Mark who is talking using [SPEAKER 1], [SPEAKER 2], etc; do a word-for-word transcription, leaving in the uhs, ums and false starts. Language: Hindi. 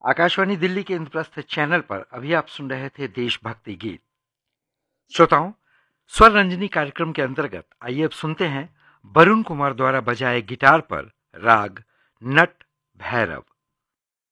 [SPEAKER 1] आकाशवाणी दिल्ली के इंद्रप्रस्थ चैनल पर अभी आप सुन रहे थे देशभक्ति गीत। श्रोताओं, स्वर रंजनी कार्यक्रम के अंतर्गत आइए अब सुनते हैं वरुण कुमार द्वारा बजाए गिटार पर राग नट भैरव।